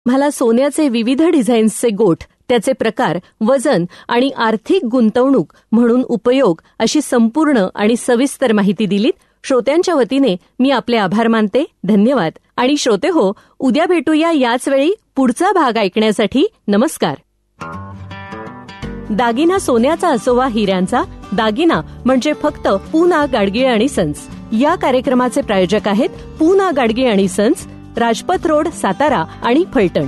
मला सोन्याचे विविध डिझाईन्सचे गोठ, त्याचे प्रकार, वजन आणि आर्थिक गुंतवणूक म्हणून उपयोग अशी संपूर्ण आणि सविस्तर माहिती दिलीत. श्रोत्यांच्या वतीने मी आपले आभार मानते. धन्यवाद. आणि श्रोते हो, उद्या भेटूया याच वेळी पुढचा भाग ऐकण्यासाठी. नमस्कार. दागिना सोन्याचा असो वा हिऱ्यांचा, दागिना म्हणजे फक्त पूना गाडगीळ आणि सन्स. या कार्यक्रमाचे प्रायोजक आहेत पूना गाडगीळ आणि सन्स, राजपथ रोड, सातारा आणि फलटण.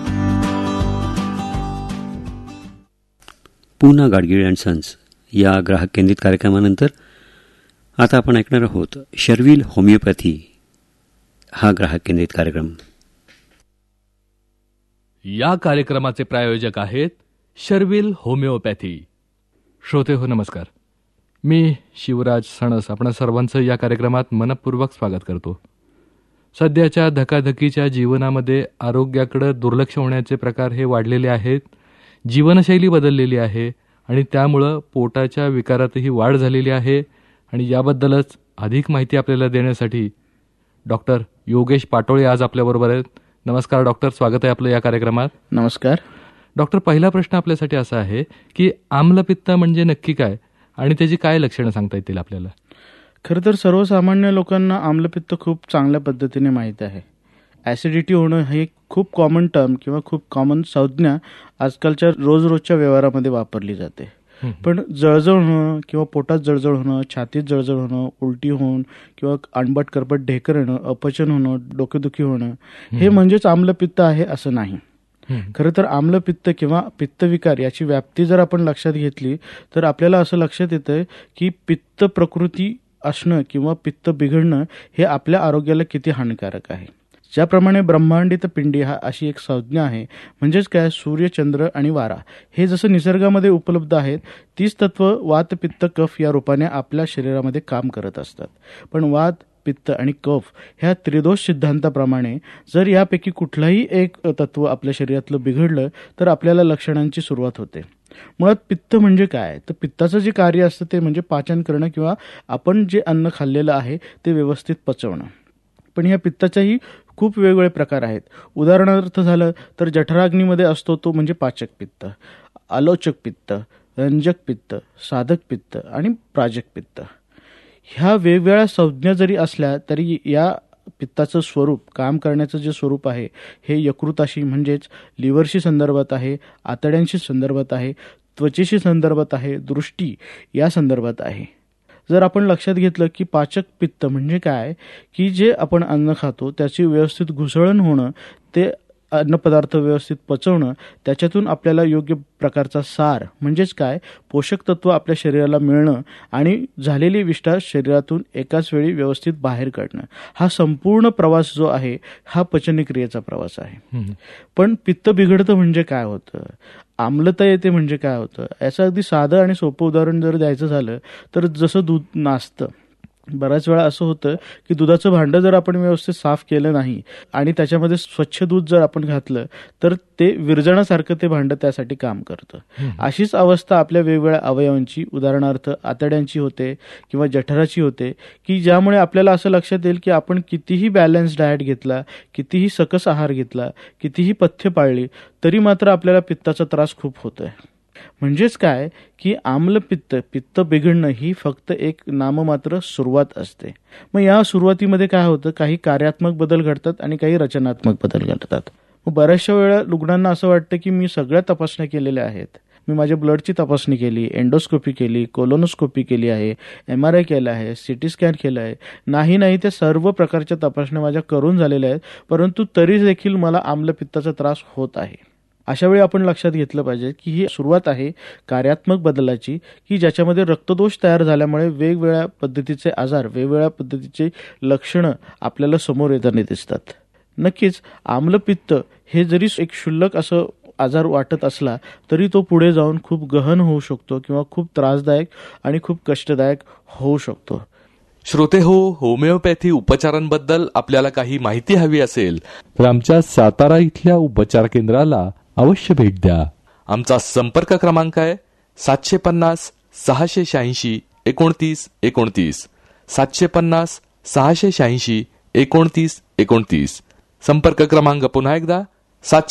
पूना गाडगीळ अँड सन्स या ग्राहक केंद्रित कार्यक्रमानंतर आता आपण ऐकणार आहोत शर्विल होमिओपॅथी हा ग्राहक केंद्रित कार्यक्रम. या कार्यक्रमाचे प्रायोजक आहेत शर्विल होमिओपॅथी. श्रोते हो, नमस्कार. मी शिवराज सणस आपणा सर्वांचं या कार्यक्रमात मनपूर्वक स्वागत करतो. सध्याच्या धकाधकीच्या जीवनामध्ये आरोग्याकडे दुर्लक्ष होण्याचे प्रकार हे वाढलेले आहेत. जीवनशैली बदललेली आहे आणि त्यामुळं पोटाच्या विकारातही वाढ झालेली आहे. आणि याबद्दलच अधिक माहिती आपल्याला देण्यासाठी डॉक्टर योगेश पाटोळे आज आपल्याबरोबर आहेत. नमस्कार डॉक्टर, स्वागत आहे आपलं या कार्यक्रमात. नमस्कार डॉक्टर. पहिला प्रश्न आपल्यासाठी असा आहे की आम्लपित्त म्हणजे नक्की काय आणि त्याची काय लक्षणं सांगता येतील आपल्याला? खरं तर सर्वसामान्य लोकांना आम्लपित्त खूप चांगल्या पद्धतीने माहीत आहे. ॲसिडिटी होणं हे खूप कॉमन टर्म किंवा खूप कॉमन संज्ञा आजकालच्या रोजच्या व्यवहारामध्ये वापरली जाते. पण जळजळ होणं किंवा पोटात जळजळ होणं, छातीत जळजळ होणं, उलटी होणं किंवा आंबट करपट ढेकर येणं, अपचन होणं, डोकेदुखी होणं हे म्हणजेच आम्लपित्त आहे असं नाही. खरं तर आम्लपित्त किंवा पित्तविकार याची व्याप्ती जर आपण लक्षात घेतली तर आपल्याला असं लक्षात येतं की पित्त प्रकृती असणं किंवा पित्त बिघडणं हे आपल्या आरोग्याला किती हानिकारक आहे. ज्याप्रमाणे ब्रह्मांडित पिंडी हा अशी एक संज्ञा आहे, म्हणजेच काय, सूर्य, चंद्र आणि वारा हे जसं निसर्गामध्ये उपलब्ध आहेत, तीच तत्व वात, पित्त, कफ या रूपाने आपल्या शरीरामध्ये काम करत असतात. पण वात, पित्त आणि कफ ह्या त्रिदोष सिद्धांताप्रमाणे जर यापैकी कुठलंही एक तत्व आपल्या शरीरातलं बिघडलं तर आपल्याला लक्षणांची सुरुवात होते. मुळात पित्त म्हणजे काय, तर पित्ताचं जे कार्य असतं ते म्हणजे पाचन करणं किंवा आपण जे अन्न खाल्लेलं आहे ते व्यवस्थित पचवणं. पण ह्या पित्ताच्याही खूप वेगवेगळे प्रकार आहेत. उदाहरणार्थ झालं तर जठराग्नीमध्ये असतो तो म्हणजे पाचक पित्त, आलोचक पित्त, रंजक पित्त, साधक पित्त आणि प्राजक पित्त. ह्या वेगवेगळ्या संज्ञा जरी असल्या तरी या पित्ताचं स्वरूप, काम करण्याचं जे स्वरूप आहे हे यकृताशी म्हणजेच लिव्हरशी संदर्भात आहे, आतड्यांशी संदर्भात आहे, त्वचेशी संदर्भात आहे, दृष्टी या संदर्भात आहे. जर आपण लक्षात घेतलं की पाचक पित्त म्हणजे काय, की जे आपण अन्न खातो त्याची व्यवस्थित घुसळण होणं, ते अन्नपदार्थ व्यवस्थित पचवणं, त्याच्यातून आपल्याला योग्य प्रकारचा सार म्हणजेच काय, पोषक तत्व आपल्या शरीराला मिळणं आणि झालेली विष्ठा शरीरातून एकाच वेळी व्यवस्थित बाहेर काढणं, हा संपूर्ण प्रवास जो आहे हा पचनक्रियेचा प्रवास आहे. पण पित्त बिघडतं म्हणजे काय होतं, आम्लता येते म्हणजे काय होतं, याचं अगदी साधं आणि सोपं उदाहरण जर द्यायचं झालं तर जसं दूध नासतं, बऱ्याच वेळा असं होतं की दुधाचं भांडं जर आपण व्यवस्थित साफ केलं नाही आणि त्याच्यामध्ये स्वच्छ दूध जर आपण घातलं तर ते विरजणासारखं ते भांडं त्यासाठी काम करतं. अशीच अवस्था आपल्या वेगवेगळ्या अवयवांची, उदाहरणार्थ आतड्यांची होते किंवा जठराची होते, की ज्यामुळे आपल्याला असं लक्षात येईल की आपण कितीही बॅलन्स डाएट घेतला, कितीही सकस आहार घेतला, कितीही पथ्य पाळली तरी मात्र आपल्याला पित्ताचा त्रास खूप होतोय. म्हणजेच काय की आम्लपित्त, पित्त बिघडणं ही फक्त एक नाममात्र सुरुवात असते. मग या सुरुवातीमध्ये काय होतं, काही कार्यात्मक बदल घडतात आणि काही रचनात्मक बदल घडतात. मग बऱ्याचशा वेळा रुग्णांना असं वाटतं की मी सगळ्या तपासण्या केलेल्या आहेत, मी माझ्या ब्लडची तपासणी केली, एंडोस्कोपी केली, कोलोनोस्कोपी केली आहे, MRI केला आहे, CT स्कॅन केला आहे, नाही त्या सर्व प्रकारच्या तपासण्या माझ्या करून झालेल्या आहेत, परंतु तरी देखील मला आम्लपित्ताचा त्रास होत आहे. अशा वेळी आपण लक्षात घेतलं पाहिजे की ही सुरुवात आहे कार्यात्मक बदलाची, की ज्याच्यामध्ये रक्तदोष तयार झाल्यामुळे वेगवेगळ्या पद्धतीचे आजार, वेगवेगळ्या पद्धतीचे लक्षणं आपल्याला समोर येताना दिसतात. नक्कीच आम्लपित्त हे जरी एक क्षुल्लक असं आजार वाटत असला तरी तो पुढे जाऊन खूप गहन होऊ शकतो किंवा खूप त्रासदायक आणि खूप कष्टदायक होऊ शकतो. श्रोते हो, होमिओपॅथी उपचारांबद्दल आपल्याला काही माहिती हवी असेल तर आमच्या सातारा इथल्या उपचार केंद्राला अवश्य भेट द्या. आमचा संपर्क क्रमांक आहे 750 686 29 29, 750 686 29 29. संपर्क क्रमांक पुन्हा एकदा